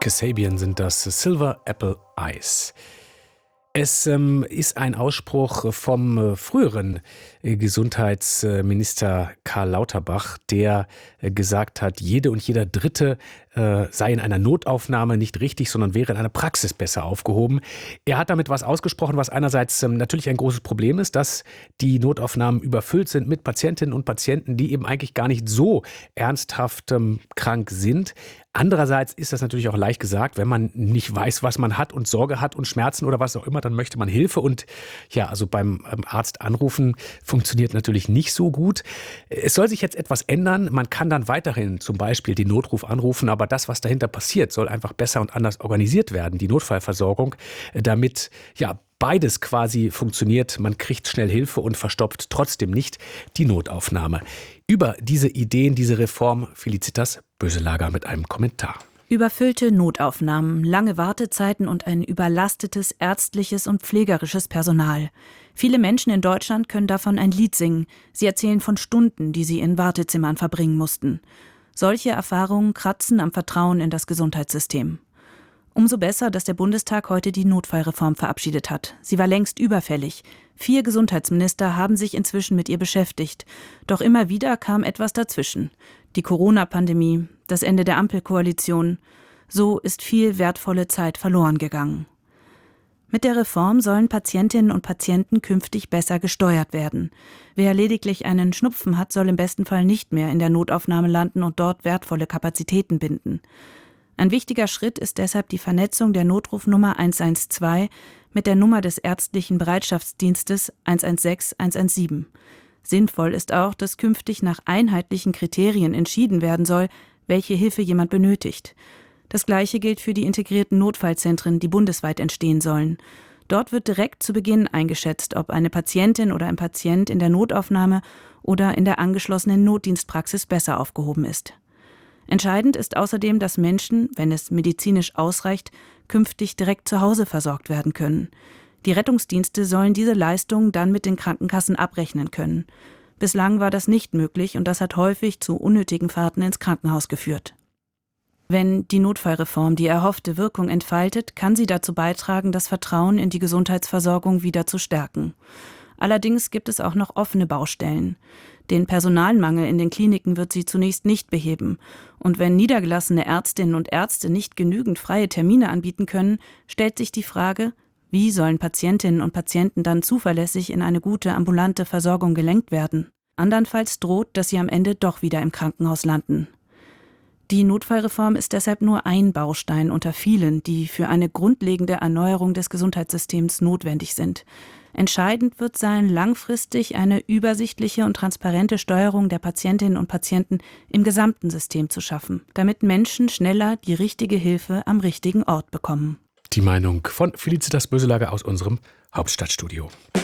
Kasabian sind das, Silver Apple Eyes. Es ist ein Ausspruch vom früheren Gesundheitsminister Karl Lauterbach, der gesagt hat, jede und jeder Dritte sei in einer Notaufnahme nicht richtig, sondern wäre in einer Praxis besser aufgehoben. Er hat damit was ausgesprochen, was einerseits natürlich ein großes Problem ist, dass die Notaufnahmen überfüllt sind mit Patientinnen und Patienten, die eben eigentlich gar nicht so ernsthaft krank sind. Andererseits ist das natürlich auch leicht gesagt, wenn man nicht weiß, was man hat und Sorge hat und Schmerzen oder was auch immer, dann möchte man Hilfe. Und ja, also beim Arzt anrufen funktioniert natürlich nicht so gut. Es soll sich jetzt etwas ändern. Man kann dann weiterhin zum Beispiel den Notruf anrufen, aber das, was dahinter passiert, soll einfach besser und anders organisiert werden, die Notfallversorgung, damit ja beides quasi funktioniert. Man kriegt schnell Hilfe und verstopft trotzdem nicht die Notaufnahme. Über diese Ideen, diese Reform, Felicitas Böselager mit einem Kommentar. Überfüllte Notaufnahmen, lange Wartezeiten und ein überlastetes ärztliches und pflegerisches Personal. Viele Menschen in Deutschland können davon ein Lied singen. Sie erzählen von Stunden, die sie in Wartezimmern verbringen mussten. Solche Erfahrungen kratzen am Vertrauen in das Gesundheitssystem. Umso besser, dass der Bundestag heute die Notfallreform verabschiedet hat. Sie war längst überfällig. 4 Gesundheitsminister haben sich inzwischen mit ihr beschäftigt. Doch immer wieder kam etwas dazwischen. Die Corona-Pandemie, das Ende der Ampelkoalition. So ist viel wertvolle Zeit verloren gegangen. Mit der Reform sollen Patientinnen und Patienten künftig besser gesteuert werden. Wer lediglich einen Schnupfen hat, soll im besten Fall nicht mehr in der Notaufnahme landen und dort wertvolle Kapazitäten binden. Ein wichtiger Schritt ist deshalb die Vernetzung der Notrufnummer 112 mit der Nummer des ärztlichen Bereitschaftsdienstes 116 117. Sinnvoll ist auch, dass künftig nach einheitlichen Kriterien entschieden werden soll, welche Hilfe jemand benötigt. Das Gleiche gilt für die integrierten Notfallzentren, die bundesweit entstehen sollen. Dort wird direkt zu Beginn eingeschätzt, ob eine Patientin oder ein Patient in der Notaufnahme oder in der angeschlossenen Notdienstpraxis besser aufgehoben ist. Entscheidend ist außerdem, dass Menschen, wenn es medizinisch ausreicht, künftig direkt zu Hause versorgt werden können. Die Rettungsdienste sollen diese Leistungen dann mit den Krankenkassen abrechnen können. Bislang war das nicht möglich und das hat häufig zu unnötigen Fahrten ins Krankenhaus geführt. Wenn die Notfallreform die erhoffte Wirkung entfaltet, kann sie dazu beitragen, das Vertrauen in die Gesundheitsversorgung wieder zu stärken. Allerdings gibt es auch noch offene Baustellen. Den Personalmangel in den Kliniken wird sie zunächst nicht beheben. Und wenn niedergelassene Ärztinnen und Ärzte nicht genügend freie Termine anbieten können, stellt sich die Frage, wie sollen Patientinnen und Patienten dann zuverlässig in eine gute ambulante Versorgung gelenkt werden? Andernfalls droht, dass sie am Ende doch wieder im Krankenhaus landen. Die Notfallreform ist deshalb nur ein Baustein unter vielen, die für eine grundlegende Erneuerung des Gesundheitssystems notwendig sind. Entscheidend wird sein, langfristig eine übersichtliche und transparente Steuerung der Patientinnen und Patienten im gesamten System zu schaffen, damit Menschen schneller die richtige Hilfe am richtigen Ort bekommen. Die Meinung von Felicitas Böselager aus unserem Hauptstadtstudio.